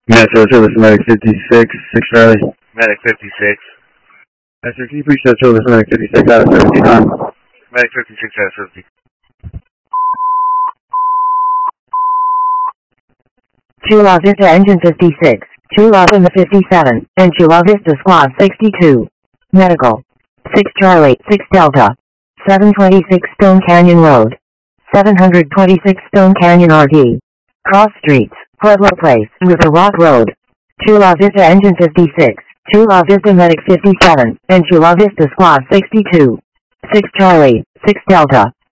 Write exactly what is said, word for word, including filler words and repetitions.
Metro Service Medic fifty-six, six Charlie. Medic fifty-six. Yes, sir, can you please show Service Medic fifty-six out of seventy time? Medic fifty-six out of fifty. Chula Vista Engine fifty-six, Chula Lima fifty-seven, and Chula Vista Squad sixty-two. Medical. six Charlie, six Delta. seven twenty-six Stone Canyon Road. seven twenty-six Stone Canyon R D. Cross Streets, Pueblo Place, River Rock Road. Chula Vista Engine fifty-six, Chula Vista Medic fifty-seven, and Chula Vista Squad sixty-two. six Charlie, six Delta.